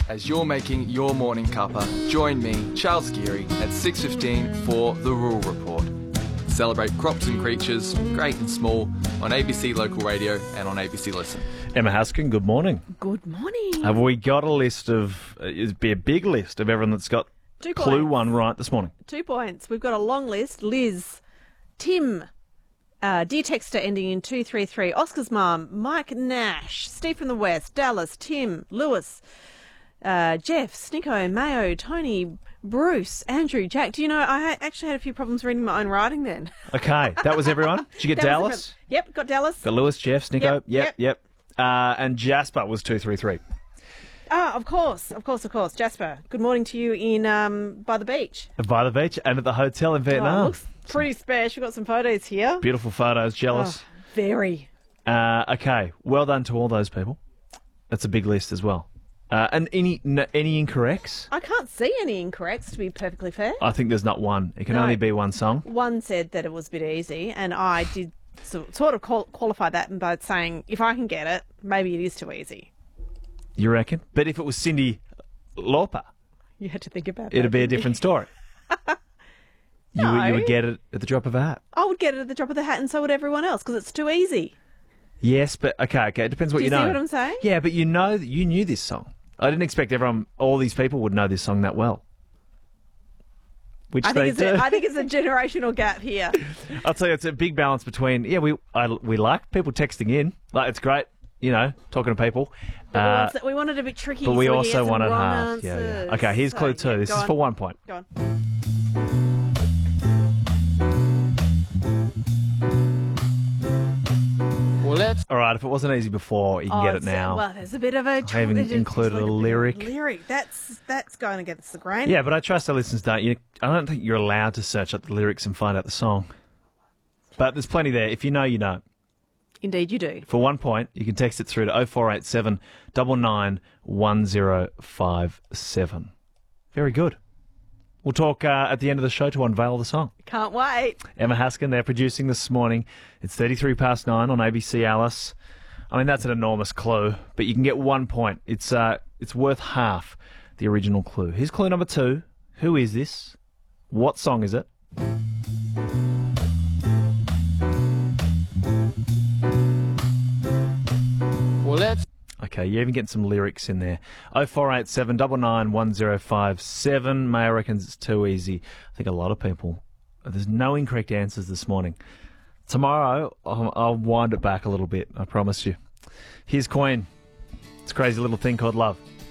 As you're making your morning cuppa, join me, Charles Geary, at 6:15 for The Rural Report. Celebrate crops and creatures, great and small, on ABC Local Radio and on ABC Listen. Emma Haskin, good morning. Good morning. Have we got a list of, it'd be a big list of everyone that's got 2 Clue points. 1 right this morning? 2 points. We've got a long list. Liz, Tim, dear texter ending in 233, Oscar's mum, Mike Nash, Steve from the West, Dallas, Tim, Lewis, Jeff, Snicko, Mayo, Tony, Bruce, Andrew, Jack. Do you know, I actually had a few problems reading my own writing then. Okay, that was everyone. Did you get That was Dallas? Yep, got Dallas. Got Lewis, Jeff, Snicko. Yep. Yep. And Jasper was 233. Ah, of course. Jasper, good morning to you in by the beach. By the beach and at the hotel in Oh, Vietnam. looks pretty special. We've got some photos here. Beautiful photos, jealous. Oh, very. Okay, well done to all those people. That's a big list as well. And any incorrects? I can't see any incorrects, to be perfectly fair. I think there's not one. It can No. only be one song. One said that it was a bit easy, and I did sort of qualify that by saying, if I can get it, maybe it is too easy. You reckon? But if it was Cyndi Lauper, You had to think about that. it'd be a different story. No. You would get it at the drop of a hat. I would get it at the drop of the hat, and so would everyone else, because it's too easy. Yes, but okay. It depends what Do you you know. see what I'm saying? Yeah, but you know that you knew this song. I didn't expect all these people would know this song that well. Which I they think, do. I think it's a generational gap here. I'll tell you, it's a big balance between, we like people texting in. Like, it's great, talking to people. But we wanted a bit tricky. But we so we also get some wanted wrong half. answers. Yeah. Okay, here's So, clue 2. yeah, This go is on. for 1 point. Go on. All right, if it wasn't easy before, you can get it now. Well, there's a bit of a... I even included a lyric. That's going against the grain. Yeah, but I trust our listeners don't. I don't think you're allowed to search up the lyrics and find out the song. But there's plenty there. If you know, you know. Indeed you do. For 1 point, you can text it through to 0487 99 1057. Very good. We'll talk at the end of the show to unveil the song. Can't wait. Emma Haskin, they're producing this morning. It's 33 past 9 on ABC Alice. I mean, that's an enormous clue, but you can get 1 point. It's worth half the original clue. Here's clue number 2. Who is this? What song is it? Okay, you're even getting some lyrics in there. 0487 99 1057. Mayo reckons it's too easy. I think a lot of people. There's no incorrect answers this morning. Tomorrow, I'll wind it back a little bit, I promise you. Here's Queen. It's a crazy little thing called love.